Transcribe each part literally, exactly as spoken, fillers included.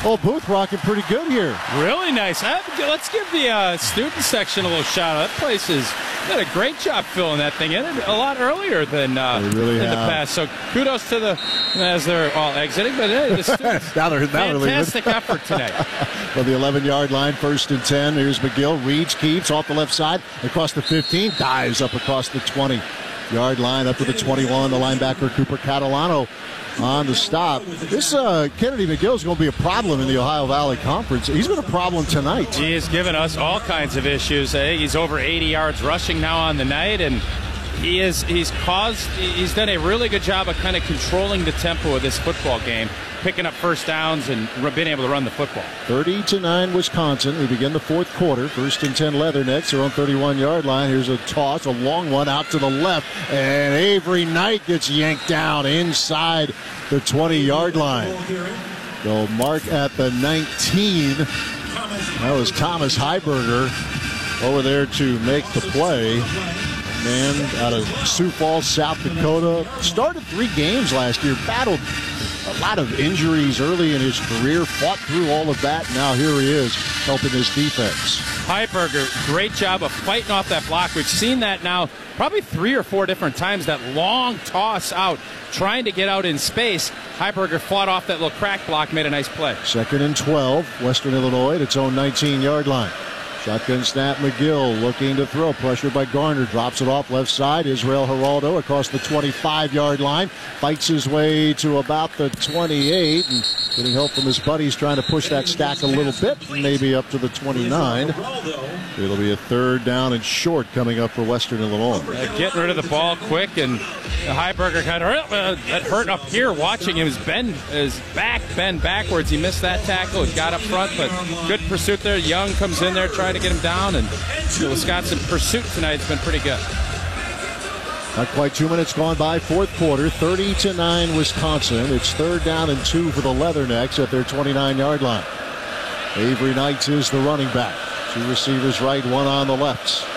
Oh, Booth rocking pretty good here. Really nice. Uh, let's give the uh, student section a little shout out. That place has done a great job filling that thing in a lot earlier than uh, really in have. the past. So kudos to the, as they're all exiting, but hey, the students, now they're, now fantastic they're effort tonight. From the eleven-yard line, first and ten. Here's McGill. Reads, keeps off the left side, across the fifteen, dives up across the twenty-yard line, up to the twenty-one. The linebacker, Cooper Catalano, on the stop. This uh, Kennedy McGill is going to be a problem in the Ohio Valley Conference. He's been a problem tonight. He has given us all kinds of issues. I think he's over eighty yards rushing now on the night, and he is he's caused he's done a really good job of kind of controlling the tempo of this football game, picking up first downs and being able to run the football. thirty to nine Wisconsin. We begin the fourth quarter. First and ten Leathernecks are on thirty-one-yard line. Here's a toss, a long one out to the left, and Avery Knight gets yanked down inside the twenty-yard line. They'll mark at the nineteen. That was Thomas Heiberger over there to make the play. Man out of Sioux Falls, South Dakota. Started three games last year. Battled a lot of injuries early in his career. Fought through all of that. Now here he is helping his defense. Heiberger, great job of fighting off that block. We've seen that now probably three or four different times. That long toss out, trying to get out in space. Heiberger fought off that little crack block, made a nice play. Second and twelve. Western Illinois at its own nineteen-yard line. Shotgun snap, McGill looking to throw. Pressured by Garner. Drops it off left side. Israel Geraldo across the twenty-five-yard line. Fights his way to about the twenty-eight. And getting help from his buddies trying to push that stack a little bit. Maybe up to the twenty-nine. It'll be a third down and short coming up for Western Illinois. Uh, getting rid of the ball quick, and Heiberger kind of uh, that hurt up here watching him. His bend, his back bend backwards. He missed that tackle. He got up front, but good pursuit there. Young comes in there trying to get him down, and the Wisconsin pursuit tonight has been pretty good. Not quite two minutes gone by, fourth quarter, thirty to nine Wisconsin. It's third down and two for the Leathernecks at their twenty-nine-yard line. Avery Knight is the running back. Two receivers right, one on the left.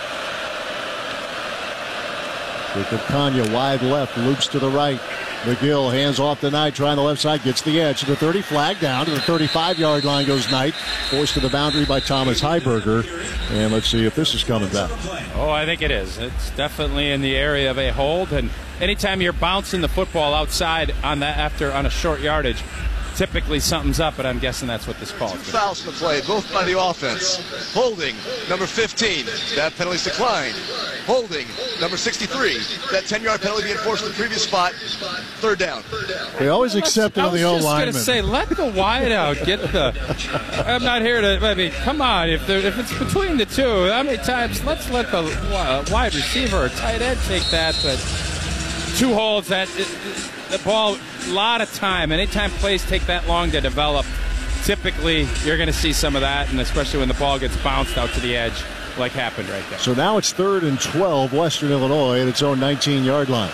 Jacob Kanya wide left, loops to the right. McGill hands off to Knight, trying the left side, gets the edge to the thirty, flag down to the thirty-five-yard line goes Knight, forced to the boundary by Thomas Heiberger, and let's see if this is coming back. Oh, I think it is. It's definitely in the area of a hold, and anytime you're bouncing the football outside on that after on a short yardage, typically something's up, but I'm guessing that's what this call is. Fouls in the play, both by the offense. Holding, number fifteen. That penalty's declined. Holding, number sixty-three. That ten-yard penalty being enforced in the previous spot. Third down. They always accept it on the O lineman. I was just going to say, let the wide out get the. I'm not here to. I mean, come on. If there, if it's between the two, how many times? Let's let the uh, wide receiver or tight end take that. But two holds, that it, the ball, a lot of time. Anytime plays take that long to develop, typically you're going to see some of that, and especially when the ball gets bounced out to the edge, like happened right there. So now it's third and twelve, Western Illinois at its own nineteen-yard line.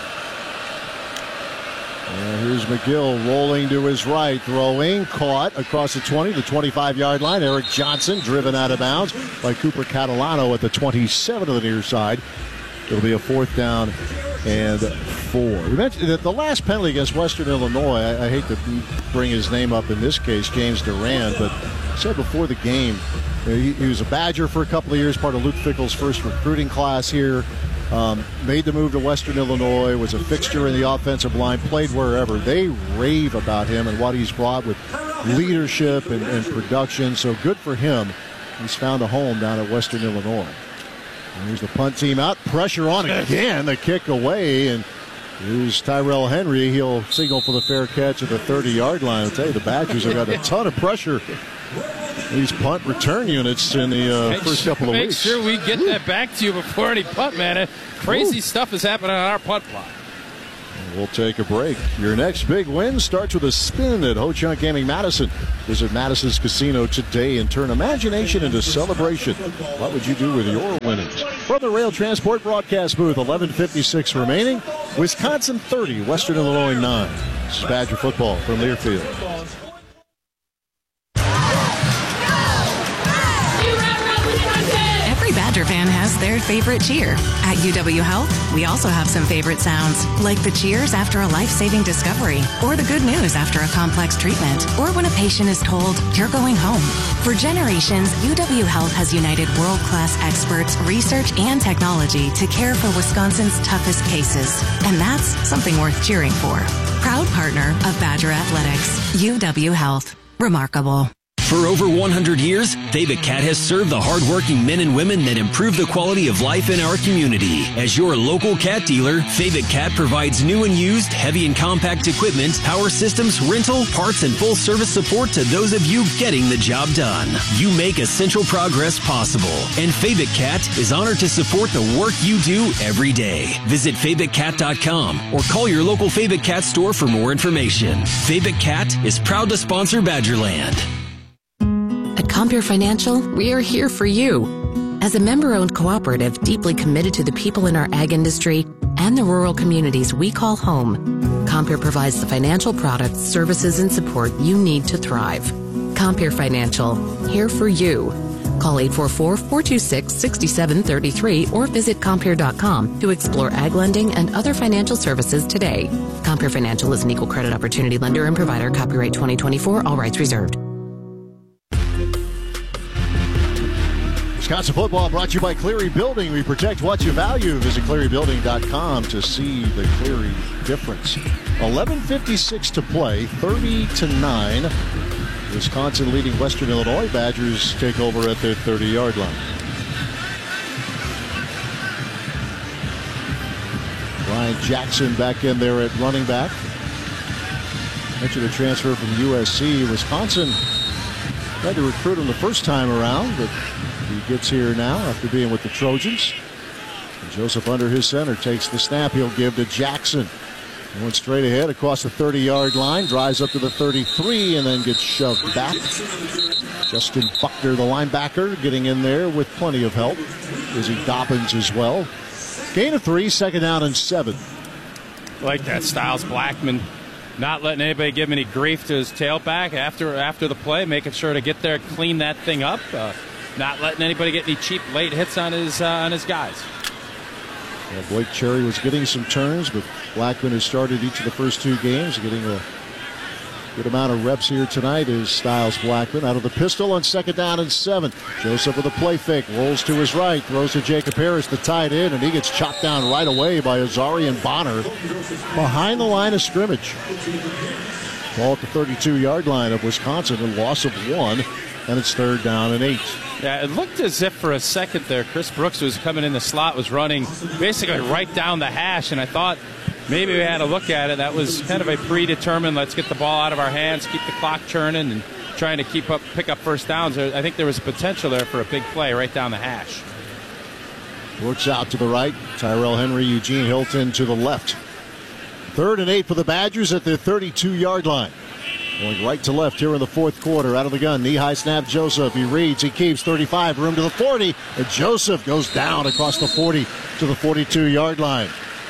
And here's McGill rolling to his right, throwing, caught across the twenty, the twenty-five-yard line. Eric Johnson driven out of bounds by Cooper Catalano at the twenty-seven of the near side. It'll be a fourth down and four. You mentioned that the last penalty against Western Illinois, I, I hate to bring his name up in this case, James Duran, but I said before the game, you know, he, he was a Badger for a couple of years, part of Luke Fickell's first recruiting class here. Um, made the move to Western Illinois, was a fixture in the offensive line, played wherever. They rave about him and what he's brought with leadership and, and production, so good for him. He's found a home down at Western Illinois. And here's the punt team out, pressure on again, the kick away, and here's Tyrell Henry. He'll signal for the fair catch at the thirty-yard line. I'll tell you, the Badgers have got a ton of pressure. These punt return units in the uh, first couple of make weeks. Make sure we get that back to you before any punt, man. Crazy Ooh. stuff is happening on our punt block. We'll take a break. Your next big win starts with a spin at Ho Chunk Gaming Madison. Visit Madison's Casino today and turn imagination into celebration. What would you do with your winnings? From the Rail Transport broadcast booth, eleven fifty-six remaining. Wisconsin thirty, Western Illinois nine. This is Badger football from Learfield. Every Badger Badger fan has their favorite cheer. At U W Health, we also have some favorite sounds, like the cheers after a life-saving discovery, or the good news after a complex treatment, or when a patient is told, you're going home. For generations, U W Health has united world-class experts, research, and technology to care for Wisconsin's toughest cases. And that's something worth cheering for. Proud partner of Badger Athletics, U W Health. Remarkable. For over one hundred years, Fabic Cat has served the hardworking men and women that improve the quality of life in our community. As your local cat dealer, Fabic Cat provides new and used heavy and compact equipment, power systems, rental, parts, and full service support to those of you getting the job done. You make essential progress possible, and Fabic Cat is honored to support the work you do every day. Visit Fabic Cat dot com or call your local Fabic Cat store for more information. Fabic Cat is proud to sponsor Badgerland. At Compeer Financial, we are here for you. As a member-owned cooperative deeply committed to the people in our ag industry and the rural communities we call home, Compeer provides the financial products, services, and support you need to thrive. Compeer Financial, here for you. Call eight four four, four two six, six seven three three or visit Compeer dot com to explore ag lending and other financial services today. Compeer Financial is an equal credit opportunity lender and provider. Copyright twenty twenty-four, all rights reserved. Wisconsin football brought to you by Cleary Building. We protect what you value. Visit Cleary Building dot com to see the Cleary difference. eleven fifty-six to play, thirty to nine. Wisconsin leading Western Illinois. Badgers take over at their thirty-yard line. Ryan Jackson back in there at running back. Mentioned a transfer from U S C. Wisconsin tried to recruit him the first time around, but he gets here now after being with the Trojans. And Joseph under his center takes the snap. He'll give to Jackson. Going straight ahead across the thirty-yard line. Drives up to the thirty-three and then gets shoved back. Justin Buckner, the linebacker, getting in there with plenty of help. Izzy Dobbins as well. Gain of three, second down and seven. Like that. Styles Blackman not letting anybody give him any grief to his tailback after, after the play, making sure to get there, clean that thing up. Uh, Not letting anybody get any cheap late hits on his uh, on his guys. Yeah, Blake Cherry was getting some turns, but Blackman has started each of the first two games, getting a good amount of reps here tonight. Is Styles Blackman out of the pistol on second down and seven. Joseph with a play fake, rolls to his right, throws to Jacob Harris, the tight end, and he gets chopped down right away by Azarian Bonner behind the line of scrimmage. Ball at the thirty-two-yard line of Wisconsin, a loss of one, and it's third down and eight. Yeah, it looked as if for a second there, Chris Brooks was coming in the slot, was running basically right down the hash, and I thought maybe we had a look at it. That was kind of a predetermined, let's get the ball out of our hands, keep the clock churning, and trying to keep up, pick up first downs. I think there was potential there for a big play right down the hash. Brooks out to the right, Tyrell Henry, Eugene Hilton to the left. Third and eight for the Badgers at their thirty-two-yard line. Going right to left here in the fourth quarter. Out of the gun, knee-high snap, Joseph. He reads, he keeps, thirty-five, room to the forty. And Joseph goes down across the forty to the forty-two-yard line.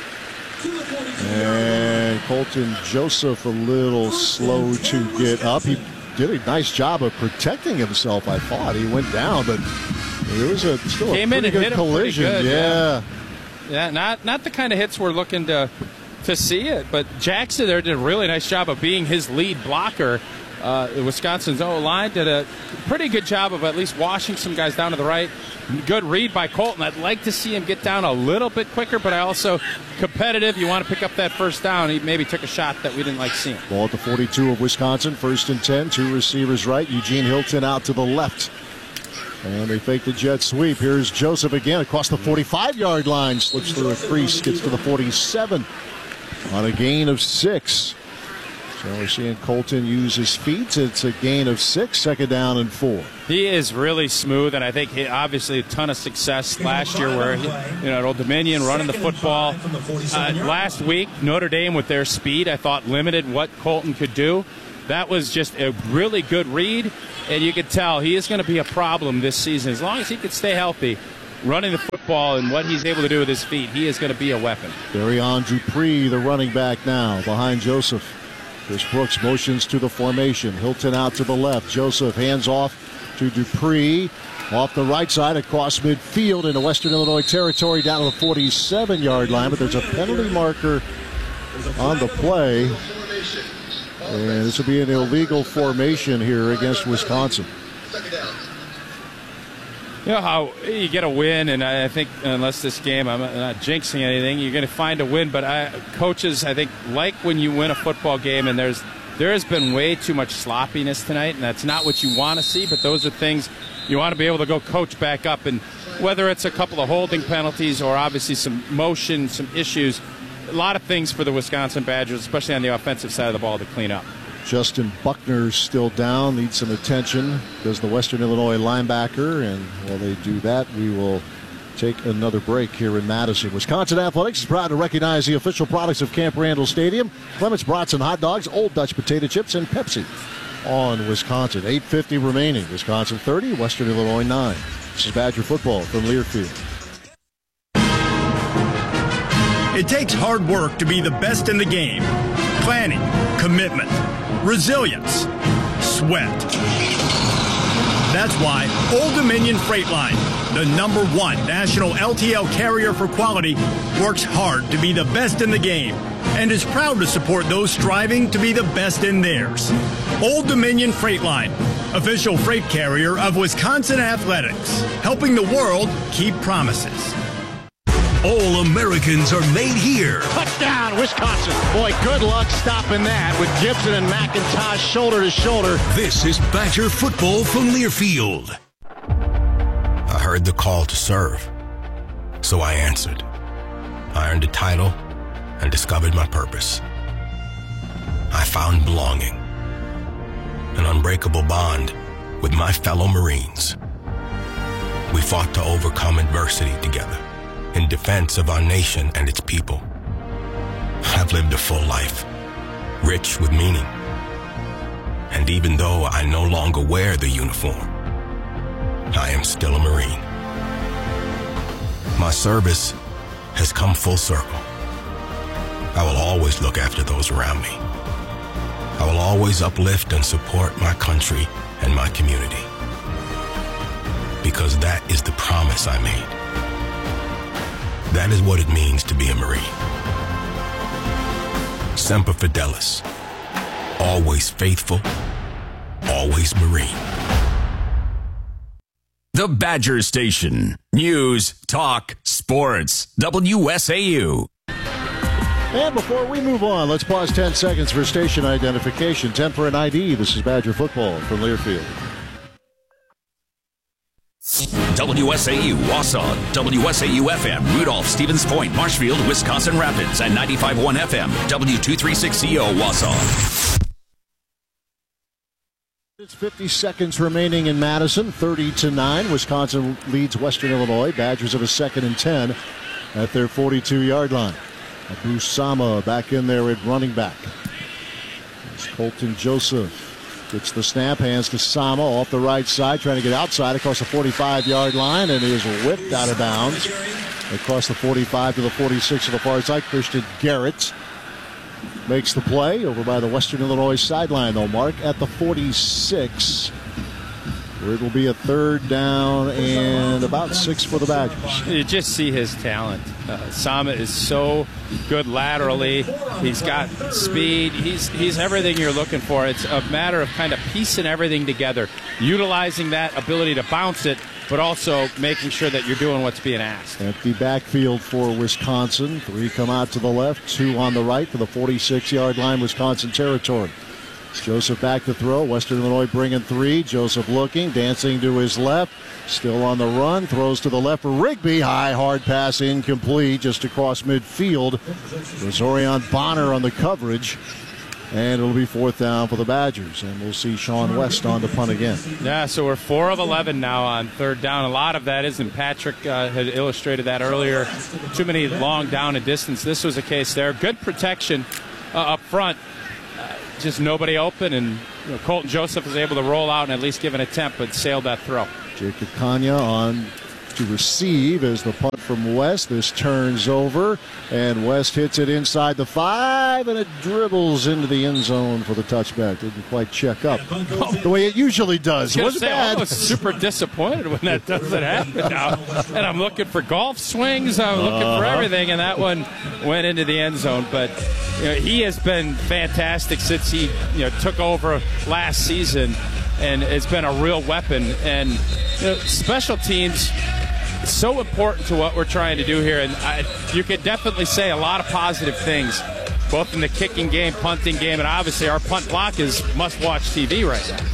And Colton Joseph a little slow to get up. He did a nice job of protecting himself, I thought. He went down, but it was a, still Came a pretty in and good hit him collision. pretty good, yeah. yeah. Yeah, not, not the kind of hits we're looking to... to see it, but Jackson there did a really nice job of being his lead blocker. Uh, Wisconsin's O-line did a pretty good job of at least washing some guys down to the right. Good read by Colton. I'd like to see him get down a little bit quicker, but I also competitive. You want to pick up that first down. He maybe took a shot that we didn't like seeing. Ball at the forty-two of Wisconsin, first and ten. Two receivers right. Eugene Hilton out to the left. And they fake the jet sweep. Here's Joseph again across the forty-five-yard line. Slips through a crease, gets to the forty-seven. On a gain of six. So we're seeing Colton use his feet. It's a gain of six, second down and four. He is really smooth, and I think he obviously a ton of success last year where, he, you know, at Old Dominion running the football. Uh, last week, Notre Dame with their speed, I thought limited what Colton could do. That was just a really good read, and you could tell he is going to be a problem this season. As long as he can stay healthy, running the football and what he's able to do with his feet, he is going to be a weapon. Darion Dupree, the running back now, behind Joseph. Chris Brooks motions to the formation. Hilton out to the left. Joseph hands off to Dupree. Off the right side across midfield into Western Illinois territory down to the forty-seven-yard line, but there's a penalty marker on the play. And this will be an illegal formation here against Wisconsin. You know how you get a win, and I think unless this game, I'm not jinxing anything, you're going to find a win. But I, coaches, I think, like when you win a football game, and there's there has been way too much sloppiness tonight, and that's not what you want to see. But those are things you want to be able to go coach back up, and whether it's a couple of holding penalties or obviously some motion, some issues, a lot of things for the Wisconsin Badgers, especially on the offensive side of the ball, to clean up. Justin Buckner's still down, needs some attention, does the Western Illinois linebacker, and while they do that, we will take another break here in Madison. Wisconsin Athletics is proud to recognize the official products of Camp Randall Stadium: Clements Brats and Hot Dogs, Old Dutch Potato Chips, and Pepsi on Wisconsin. eight fifty remaining. Wisconsin thirty, Western Illinois nine. This is Badger football from Learfield. It takes hard work to be the best in the game. Planning, commitment, resilience, sweat. That's why Old Dominion Freight Line, the number one national L T L carrier for quality, works hard to be the best in the game and is proud to support those striving to be the best in theirs. Old Dominion Freight Line, official freight carrier of Wisconsin Athletics, helping the world keep promises. All Americans are made here. Touchdown, Wisconsin. Boy, good luck stopping that with Gibson and McIntosh shoulder to shoulder. This is Badger football from Learfield. I heard the call to serve, so I answered. I earned a title and discovered my purpose. I found belonging, an unbreakable bond with my fellow Marines. We fought to overcome adversity together in defense of our nation and its people. I've lived a full life, rich with meaning. And even though I no longer wear the uniform, I am still a Marine. My service has come full circle. I will always look after those around me. I will always uplift and support my country and my community. Because that is the promise I made. That is what it means to be a Marine. Semper Fidelis. Always faithful. Always Marine. The Badger Station. News, talk, sports. W S A U. And before we move on, let's pause ten seconds for station identification. ten for an I D. This is Badger football from Learfield. W S A U Wausau, W S A U F M, Rudolph, Stevens Point, Marshfield, Wisconsin Rapids, and ninety-five point one F M, W two thirty-six C O Wausau. It's fifty seconds remaining in Madison, thirty to nine. Wisconsin leads Western Illinois. Badgers have a second and ten at their forty-two-yard line. Abu Sama back in there at running back. It's Colton Joseph. Gets the snap, hands to Sama off the right side, trying to get outside across the forty-five-yard line, and is whipped out of bounds across the forty-five to the forty-six of the far side. Christian Garrett makes the play over by the Western Illinois sideline, though. Mark at the forty-six, where it will be a third down and about six for the Badgers. You just see his talent. Uh, Sama is so good laterally. He's got speed. He's he's everything you're looking for. It's a matter of kind of piecing everything together, utilizing that ability to bounce it, but also making sure that you're doing what's being asked. Empty backfield for Wisconsin. Three come out to the left, two on the right to the forty-six-yard line, Wisconsin territory. Joseph back to throw. Western Illinois bringing three. Joseph looking, dancing to his left. Still on the run. Throws to the left for Rigby. High, hard pass incomplete just across midfield. Rosorion Bonner on the coverage. And it'll be fourth down for the Badgers. And we'll see Sean West on the punt again. Yeah, so we're four of eleven now on third down. A lot of that isn't. Patrick uh, had illustrated that earlier. Too many long down and distance. This was a case there. Good protection uh, up front. Just nobody open, and you know, Colton Joseph was able to roll out and at least give an attempt, but sailed that throw. Jacob Kanya on to receive as the punt from West. This turns over, and West hits it inside the five. dive, and it dribbles into the end zone for the touchback. Didn't quite check up the way it usually does. It wasn't say, bad. I was super disappointed when that doesn't happen now. And I'm looking for golf swings. I'm looking uh-huh. for everything, and that one went into the end zone. But you know, he has been fantastic since he you know took over last season, and it's been a real weapon. And you know, special teams is so important to what we're trying to do here, and I, you could definitely say a lot of positive things, both in the kicking game, punting game, and obviously our punt block is must-watch T V right now.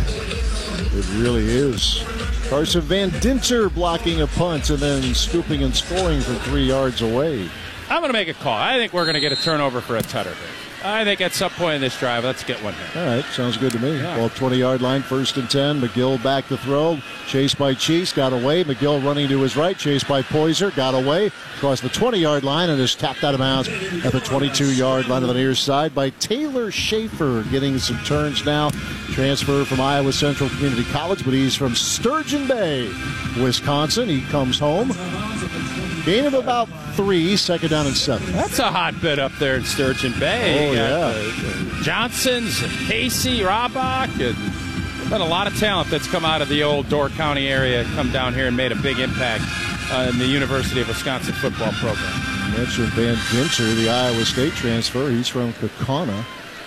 It really is. Carson Van Dinter blocking a punt and then scooping and scoring from three yards away. I'm going to make a call. I think we're going to get a turnover for a tutter here. I think at some point in this drive, let's get one here. All right, sounds good to me. Yeah. Well, twenty-yard line, first and ten. McGill back to throw. Chased by Chiefs, got away. McGill running to his right. Chased by Poyser, got away. Across the twenty-yard line and is tapped out of bounds at the twenty-two-yard line on the near side by Taylor Schaefer. Getting some turns now. Transfer from Iowa Central Community College, but he's from Sturgeon Bay, Wisconsin. He comes home. Gain of about three, second down and seven. That's a hot bit up there in Sturgeon Bay. Oh, yeah. The Johnsons, and Casey, Robach, and been a lot of talent that's come out of the old Door County area, come down here and made a big impact uh, in the University of Wisconsin football program. You mentioned Van Dinter, the Iowa State transfer. He's from Kaukauna.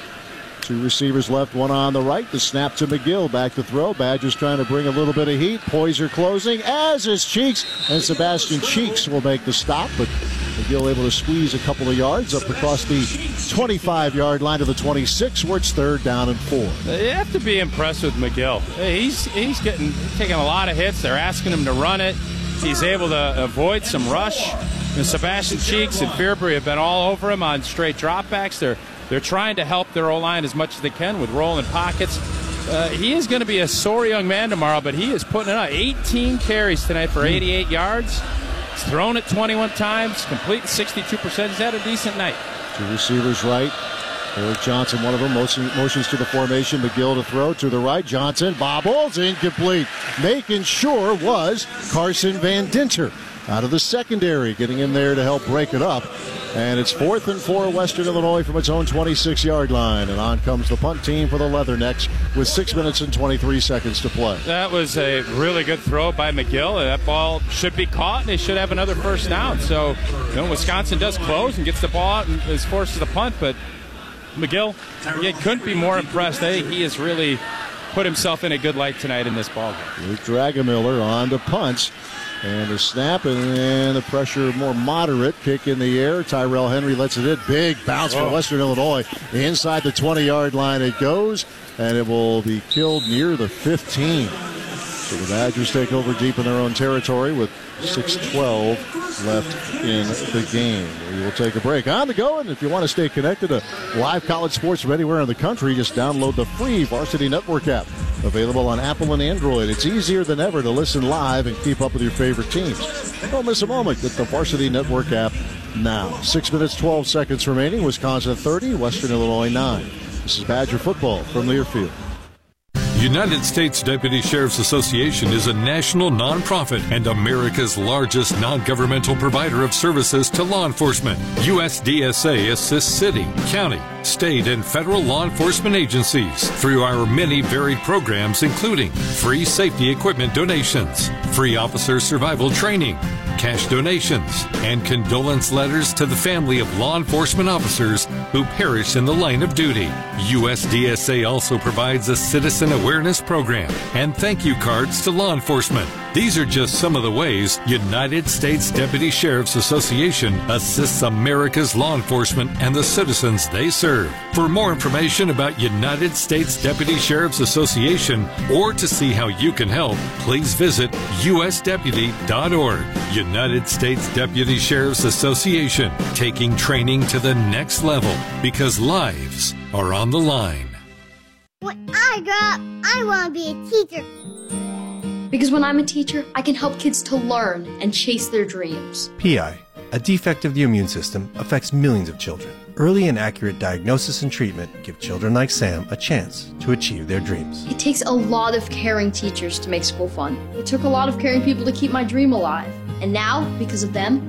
Two receivers left, one on the right. The snap to McGill. Back to throw. Badgers trying to bring a little bit of heat. Poyser closing, as is Cheeks. And Sebastian Cheeks will make the stop. But McGill able to squeeze a couple of yards up across the twenty-five-yard line to the twenty-six, where it's third down and four. You have to be impressed with McGill. He's, he's getting taking a lot of hits. They're asking him to run it. He's able to avoid some rush. And Sebastian Cheeks and Fearbury have been all over him on straight dropbacks. They're They're trying to help their O-line as much as they can with rolling pockets. Uh, he is going to be a sore young man tomorrow, but he is putting it up. eighteen carries tonight for eighty-eight yards. He's thrown it twenty-one times, completing sixty-two percent. He's had a decent night. Two receivers right. Eric Johnson, one of them, motion, motions to the formation. McGill to throw to the right. Johnson bobbles, incomplete. Making sure was Carson Van Dinter out of the secondary, getting in there to help break it up. And it's fourth and four, Western Illinois from its own twenty-six-yard line. And on comes the punt team for the Leathernecks with six minutes and twenty-three seconds to play. That was a really good throw by McGill. That ball should be caught, and they should have another first down. So, you know, Wisconsin does close and gets the ball out and is forced to the punt. But McGill, you couldn't be more impressed. I think he has really put himself in a good light tonight in this ball game. Luke Dragamiller on to punts. And the snap, and then the pressure more moderate. Kick in the air. Tyrell Henry lets it in. Big bounce for Western Illinois. Inside the twenty-yard line it goes, and it will be killed near the fifteen. So the Badgers take over deep in their own territory with six twelve left in the game. We will take a break. On the go, and if you want to stay connected to live college sports from anywhere in the country, just download the free Varsity Network app. Available on Apple and Android. It's easier than ever to listen live and keep up with your favorite teams. Don't miss a moment. Get the Varsity Network app now. Six minutes, twelve seconds remaining. Wisconsin thirty, Western Illinois nine. This is Badger football from Learfield. United States Deputy Sheriff's Association is a national nonprofit and America's largest non-governmental provider of services to law enforcement. U S D S A assists city, county, state, and federal law enforcement agencies through our many varied programs, including free safety equipment donations, free officer survival training, cash donations, and condolence letters to the family of law enforcement officers who perish in the line of duty. U S D S A also provides a citizen awareness program and thank you cards to law enforcement. These are just some of the ways United States Deputy Sheriff's Association assists America's law enforcement and the citizens they serve. For more information about United States Deputy Sheriff's Association or to see how you can help, please visit U S deputy dot org. United States Deputy Sheriff's Association, taking training to the next level because lives are on the line. When I grow up, I want to be a teacher. Because when I'm a teacher, I can help kids to learn and chase their dreams. P I, a defect of the immune system, affects millions of children. Early and accurate diagnosis and treatment give children like Sam a chance to achieve their dreams. It takes a lot of caring teachers to make school fun. It took a lot of caring people to keep my dream alive. And now, because of them,